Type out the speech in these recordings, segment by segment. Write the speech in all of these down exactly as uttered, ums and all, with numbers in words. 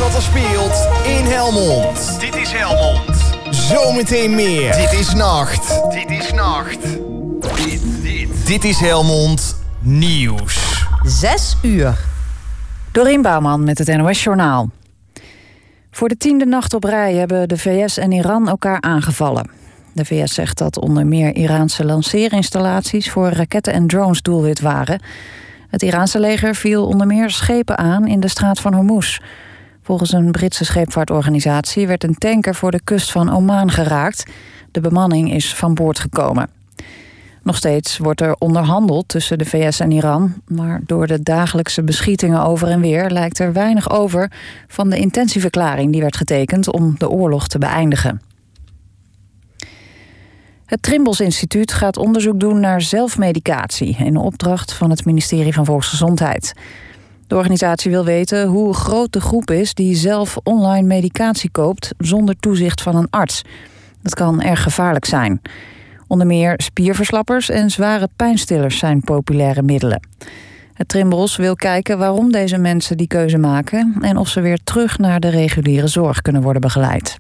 wat er speelt in Helmond. Dit is Helmond. Zometeen meer. Dit is Nacht. Dit is Nacht. Dit, dit. Dit is Helmond Nieuws. Zes uur. Dorien Bouwman met het N O S-journaal. Voor de tiende nacht op rij hebben de V S en Iran elkaar aangevallen. De V S zegt dat onder meer Iraanse lanceerinstallaties voor raketten en drones doelwit waren. Het Iraanse leger viel onder meer schepen aan in de straat van Hormuz. Volgens een Britse scheepvaartorganisatie werd een tanker voor de kust van Oman geraakt. De bemanning is van boord gekomen. Nog steeds wordt er onderhandeld tussen de V S en Iran, maar door de dagelijkse beschietingen over en weer lijkt er weinig over van de intentieverklaring die werd getekend om de oorlog te beëindigen. Het Trimbos Instituut gaat onderzoek doen naar zelfmedicatie in opdracht van het ministerie van Volksgezondheid. De organisatie wil weten hoe groot de groep is die zelf online medicatie koopt zonder toezicht van een arts. Dat kan erg gevaarlijk zijn. Onder meer spierverslappers en zware pijnstillers zijn populaire middelen. Het Trimbos wil kijken waarom deze mensen die keuze maken en of ze weer terug naar de reguliere zorg kunnen worden begeleid.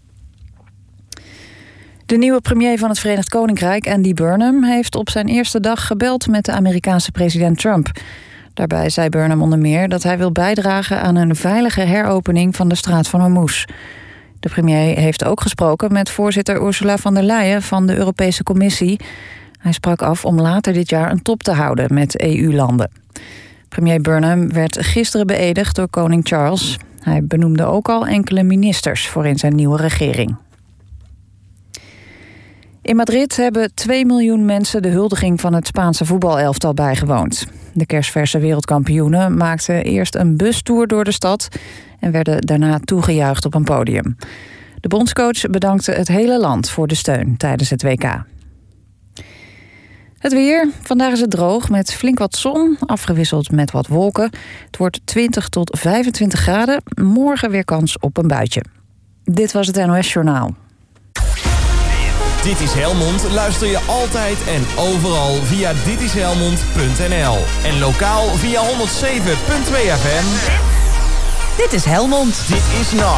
De nieuwe premier van het Verenigd Koninkrijk, Andy Burnham, heeft op zijn eerste dag gebeld met de Amerikaanse president Trump. Daarbij zei Burnham onder meer dat hij wil bijdragen aan een veilige heropening van de straat van Hormuz. De premier heeft ook gesproken met voorzitter Ursula von der Leyen van de Europese Commissie. Hij sprak af om later dit jaar een top te houden met E U-landen. Premier Burnham werd gisteren beëdigd door koning Charles. Hij benoemde ook al enkele ministers voor in zijn nieuwe regering. In Madrid hebben twee miljoen mensen de huldiging van het Spaanse voetbalelftal bijgewoond. De kersverse wereldkampioenen maakten eerst een bustour door de stad en werden daarna toegejuicht op een podium. De bondscoach bedankte het hele land voor de steun tijdens het W K. Het weer. Vandaag is het droog met flink wat zon, afgewisseld met wat wolken. Het wordt twintig tot vijfentwintig graden. Morgen weer kans op een buitje. Dit was het N O S-journaal. Dit is Helmond luister je altijd en overal via dit is helmond punt n l en lokaal via honderdzeven komma twee F M. Dit is Helmond. Dit is Nacht.